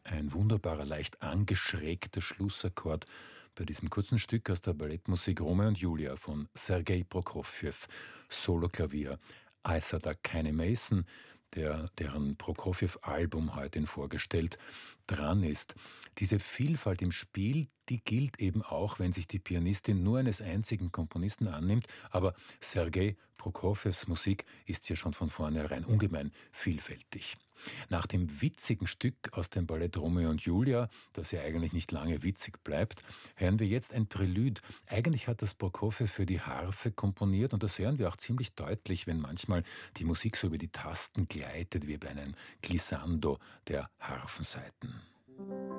Ein wunderbarer, leicht angeschrägter Schlussakkord bei diesem kurzen Stück aus der Ballettmusik Romeo und Julia von Sergei Prokofjew, Soloklavier. Isaac Keine Mason, deren Prokofjew-Album heute vorgestellt dran ist. Diese Vielfalt im Spiel, die gilt eben auch, wenn sich die Pianistin nur eines einzigen Komponisten annimmt, aber Sergei Prokofjews Musik ist ja schon von vornherein ungemein vielfältig. Nach dem witzigen Stück aus dem Ballett Romeo und Julia, das ja eigentlich nicht lange witzig bleibt, hören wir jetzt ein Prälude. Eigentlich hat das Prokofjew für die Harfe komponiert und das hören wir auch ziemlich deutlich, wenn manchmal die Musik so über die Tasten gleitet, wie bei einem Glissando der Harfensaiten.